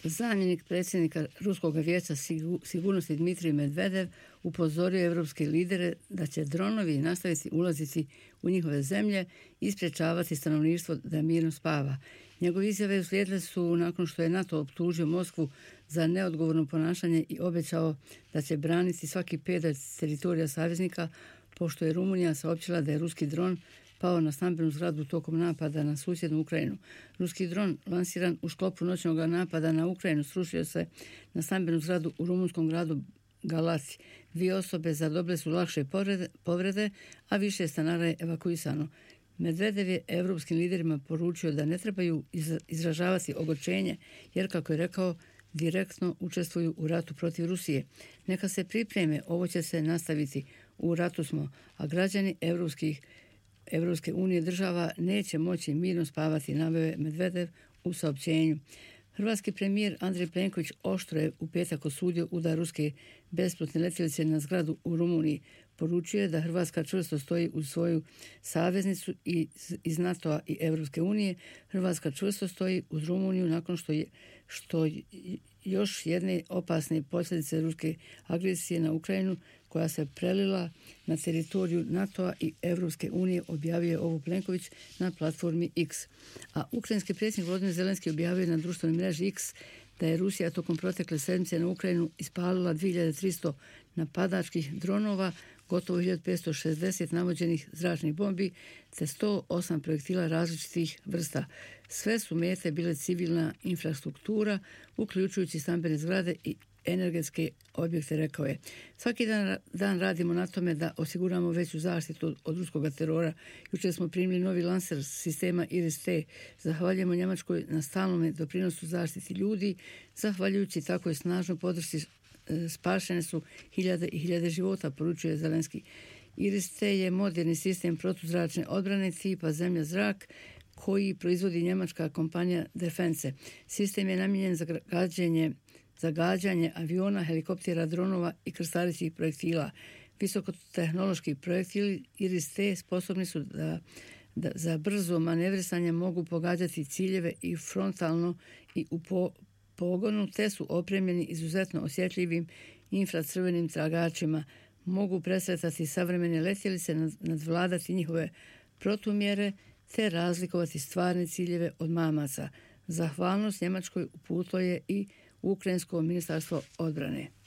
Zamjenik predsjednika Ruskog vijeća sigurnosti Dmitrij Medvedev upozorio evropske lidere da će dronovi nastaviti ulaziti u njihove zemlje i sprječavati stanovništvo da mirno spava. Njegove izjave uslijedile su nakon što je NATO optužio Moskvu za neodgovorno ponašanje i obećao da će braniti svaki pedalj teritorija saveznika, pošto je Rumunija saopćila da je ruski dron pao na stambenu zgradu tokom napada na susjednu Ukrajinu. Ruski dron lansiran u sklopu noćnog napada na Ukrajinu srušio se na stambenu zgradu u rumunskom gradu Galaci. 2 osobe zadobile su lakše povrede, a više stanara je evakuisano. Medvedev je evropskim liderima poručio da ne trebaju izražavati ogorčenje, jer kako je rekao, direktno učestvuju u ratu protiv Rusije. Neka se pripreme, ovo će se nastaviti. U ratu smo, a građani Evropske unije država neće moći mirno spavati, naveo je Medvedev u saopćenju. Hrvatski premijer Andrej Plenković oštro je u petak osudio udar ruske bespilotne letjelice na zgradu u Rumuniji. Poručio je da Hrvatska čvrsto stoji uz svoju saveznicu iz NATO-a i Evropske unije. Hrvatska čvrsto stoji uz Rumuniju nakon što još jedne opasne posljedice ruske agresije na Ukrajinu koja se prelila na teritoriju NATO-a i Evropske unije, objavio je ovo Plenković na platformi X. A ukrajinski predsjednik Volodymyr Zelenski objavio na društvenoj mreži X da je Rusija tokom protekle sedmice na Ukrajinu ispalila 2300 napadačkih dronova, gotovo 1560 navođenih zračnih bombi te 108 projektila različitih vrsta. Sve su mete bile civilna infrastruktura, uključujući stambene zgrade i energetske objekte, rekao je. Svaki dan radimo na tome da osiguramo veću zaštitu od ruskog terora. Jučer smo primili novi lanser sistema IRIS-T. Zahvaljujemo Njemačkoj na stalnom doprinosu zaštiti ljudi. Zahvaljujući takvoj snažnoj podršci spašene su hiljade i hiljade života, poručuje Zelenski. IRIS-T je moderni sistem protuzračne odbrane tipa zemlja-zrak koji proizvodi njemačka kompanija Defense. Sistem je namijenjen za gađanje aviona, helikoptera, dronova i krstarećih projektila. Visokotehnološki projektili IRIS-T sposobni su da za brzo manevrisanje mogu pogađati ciljeve i frontalno i u pogonu, te su opremljeni izuzetno osjetljivim infracrvenim tragačima. Mogu presretati savremene letjelice, nadvladati njihove protumjere te razlikovati stvarne ciljeve od mamaca. Zahvalnost Njemačkoj uputilo je i Ukrajinsko ministarstvo odbrane.